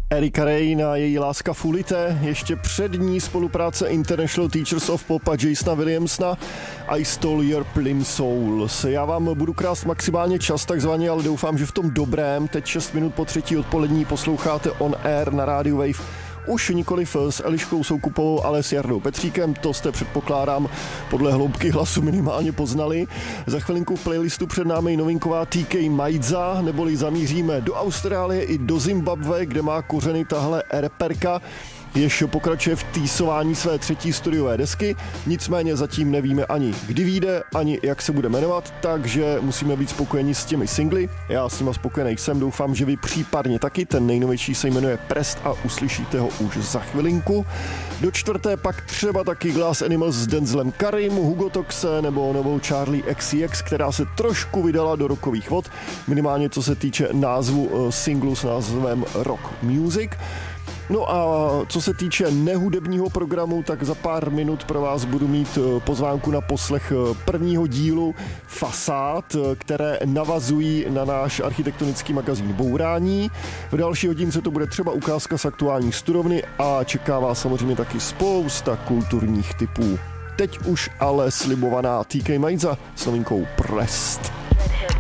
Erika Ray a její láska Fulite, ještě před ní spolupráce International Teachers of Pop a Jasona Williamsona I Stole Your Plim Souls. Já vám budu krást maximálně čas takzvaně, ale doufám, že v tom dobrém. Teď 6 minut po 3. odpolední posloucháte On Air na Radio Wave. Už nikoliv s Eliškou Soukupovou, ale s Jardou Petříkem, to jste předpokládám podle hloubky hlasu minimálně poznali. Za chvilinku v playlistu před námi i novinková TK Maidza, neboli zamíříme do Austrálie i do Zimbabwe, kde má kořeny tahle reperka, jež pokračuje v týsování své 3. studiové desky, nicméně zatím nevíme ani kdy vyjde, ani jak se bude jmenovat, takže musíme být spokojeni s těmi singly. Já s nima spokojený jsem, doufám, že vy případně taky. Ten nejnovější se jmenuje Prest a uslyšíte ho už za chvilinku. Do 4. pak třeba taky Glass Animals s Denzlem Currym, Hugo Toxe nebo novou Charlie XCX, která se trošku vydala do rockových vod, minimálně co se týče názvu singlu s názvem Rock Music. No a co se týče nehudebního programu, tak za pár minut pro vás budu mít pozvánku na poslech prvního dílu Fasád, které navazují na náš architektonický magazín Bourání. V další hodince to bude třeba ukázka z aktuální studovny a čeká vás samozřejmě taky spousta kulturních tipů. Teď už ale slibovaná TK Maidza s novinkou Prest.